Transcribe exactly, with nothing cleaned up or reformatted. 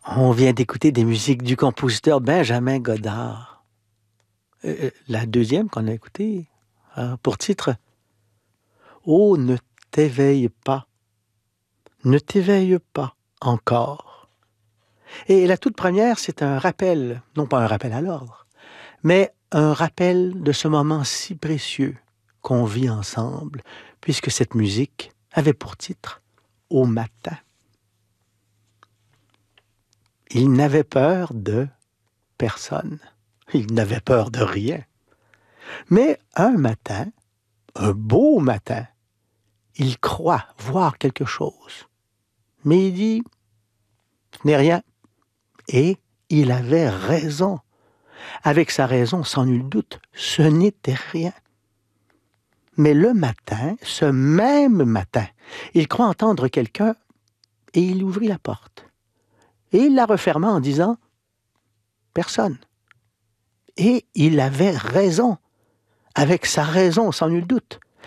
On vient d'écouter des musiques du compositeur Benjamin Godard. Euh, la deuxième qu'on a écoutée, a pour titre « Oh, ne t'éveille pas, ne t'éveille pas encore ». Et la toute première, c'est un rappel, non pas un rappel à l'ordre, mais un rappel de ce moment si précieux qu'on vit ensemble, puisque cette musique avait pour titre « Au matin ». Il n'avait peur de personne. Il n'avait peur de rien. Mais un matin, un beau matin, il croit voir quelque chose. Mais il dit, ce n'est rien. Et il avait raison. Avec sa raison, sans nul doute, ce n'était rien. Mais le matin, ce même matin, il croit entendre quelqu'un et il ouvrit la porte. Et il la referma en disant « Personne ». Et il avait raison. Avec sa raison, sans nul doute.